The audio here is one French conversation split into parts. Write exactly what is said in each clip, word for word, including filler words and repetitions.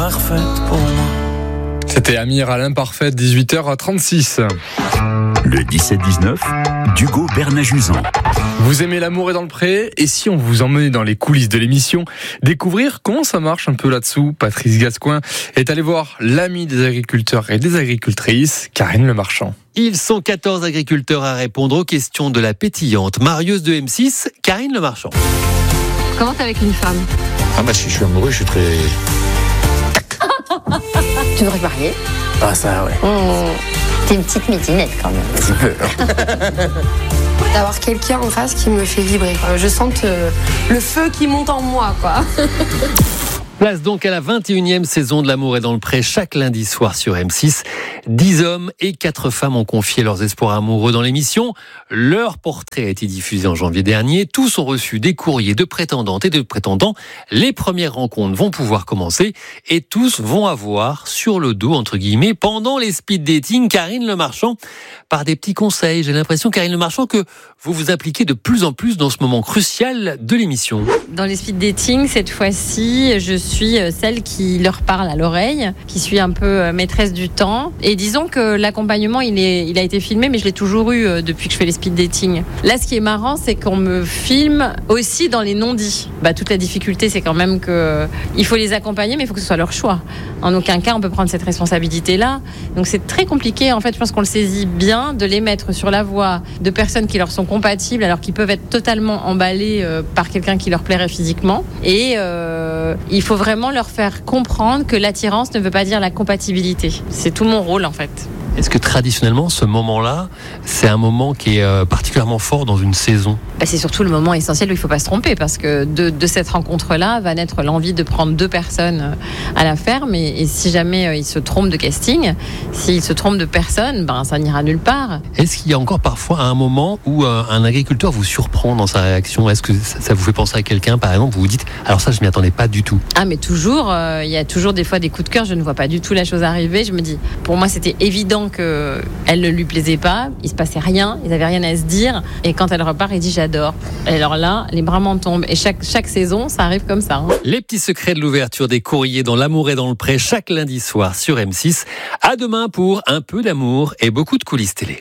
Parfaite pour moi. C'était Amir à l'imparfaite, dix-huit heures trente-six. Le dix-sept dix-neuf, d'Hugo Bernajuzan. Vous aimez l'amour est dans le pré, et si on vous emmenait dans les coulisses de l'émission, découvrir comment ça marche un peu là-dessous, Patrice Gascoin est allé voir l'ami des agriculteurs et des agricultrices, Karine Le Marchand. Ils sont quatorze agriculteurs à répondre aux questions de la pétillante marieuse de M six, Karine Le Marchand. Comment t'es avec une femme? Ah bah si je suis amoureux, je suis très... Tu devrais marier. Ah ça ouais. Mmh. T'es une petite mitinette quand même. Un petit peu. D'avoir quelqu'un en face qui me fait vibrer, quoi. Je sens euh, le feu qui monte en moi, quoi. Place donc à la vingt et unième saison de L'amour est dans le pré, chaque lundi soir sur M six. Dix hommes et quatre femmes ont confié leurs espoirs amoureux dans l'émission. Leur portrait a été diffusé en janvier dernier. Tous ont reçu des courriers de prétendantes et de prétendants. Les premières rencontres vont pouvoir commencer et tous vont avoir sur le dos, entre guillemets, pendant les speed dating, Karine Le Marchand, par des petits conseils. J'ai l'impression, Karine Le Marchand, que vous vous appliquez de plus en plus dans ce moment crucial de l'émission. Dans les speed dating, cette fois-ci, je suis celle qui leur parle à l'oreille, qui suis un peu maîtresse du temps. Et disons que l'accompagnement, il, est, il a été filmé, mais je l'ai toujours eu depuis que je fais les speed dating. Là, ce qui est marrant, c'est qu'on me filme aussi dans les non-dits. Bah, toute la difficulté, c'est quand même que il faut les accompagner, mais il faut que ce soit leur choix. En aucun cas, on peut prendre cette responsabilité-là. Donc, c'est très compliqué. En fait, je pense qu'on le saisit bien de les mettre sur la voie de personnes qui leur sont compatibles, alors qu'ils peuvent être totalement emballés par quelqu'un qui leur plairait physiquement. Et euh, il faut vraiment leur faire comprendre que l'attirance ne veut pas dire la compatibilité. C'est tout mon rôle en fait. Est-ce que traditionnellement, ce moment-là, c'est un moment qui est euh, particulièrement fort dans une saison ? Bah, c'est surtout le moment essentiel où il ne faut pas se tromper, parce que de, de cette rencontre-là va naître l'envie de prendre deux personnes à la ferme, et, et si jamais euh, ils se trompent de casting, s'ils se trompent de personne, ben, ça n'ira nulle part. Est-ce qu'il y a encore parfois un moment où euh, un agriculteur vous surprend dans sa réaction ? Est-ce que ça, ça vous fait penser à quelqu'un, par exemple, vous vous dites « alors ça, je ne m'y attendais pas du tout ». Ah mais toujours, il euh, y a toujours des fois des coups de cœur, je ne vois pas du tout la chose arriver, je me dis, pour moi c'était évident qu'elle ne lui plaisait pas, il se passait rien, ils n'avaient rien à se dire, et quand elle repart, il dit j'adore. Et alors là, les bras m'en tombent, et chaque, chaque saison, ça arrive comme ça. Hein. Les petits secrets de l'ouverture des courriers dans L'amour est dans le pré, chaque lundi soir sur M six. À demain pour un peu d'amour et beaucoup de coulisses télé.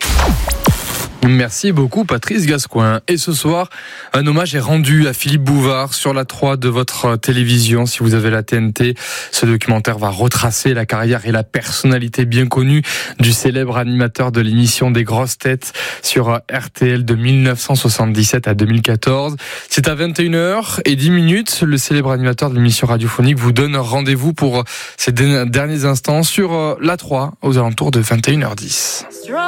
Merci beaucoup Patrice Gascoin. Et ce soir, un hommage est rendu à Philippe Bouvard sur la trois de votre télévision. Si vous avez la T N T, ce documentaire va retracer la carrière et la personnalité bien connue du célèbre animateur de l'émission des grosses têtes sur R T L de dix-neuf cent soixante-dix-sept à deux mille quatorze. C'est à vingt et une heures dix. Le célèbre animateur de l'émission radiophonique vous donne rendez-vous pour ces derniers instants sur la trois aux alentours de vingt et une heures dix.